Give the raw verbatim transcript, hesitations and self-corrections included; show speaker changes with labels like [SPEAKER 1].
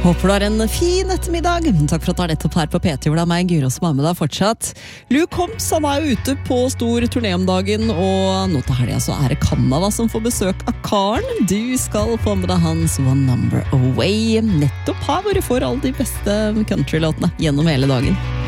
[SPEAKER 1] Håper du har en fin ettermiddag. Takk for at du har dette opp her på P T, hvor det er meg, Guro, som er med deg fortsatt. Luke Combs, han er jo ute på stor turné om dagen, og nå til helgen så er det Canada som får besøk av Karen. Du skal få med deg hans One Number Away. Nettopp her hvor du får alle de beste countrylåtene gjennom hele dagen.